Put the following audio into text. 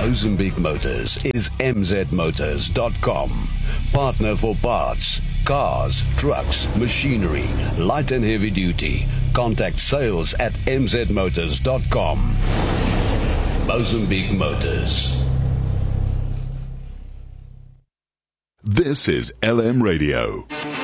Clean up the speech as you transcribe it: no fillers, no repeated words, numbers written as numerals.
Mozambique Motors is mzmotors.com. Partner for parts, cars, trucks, machinery, light and heavy duty. Contact sales at mzmotors.com. Mozambique Motors. This is LM Radio.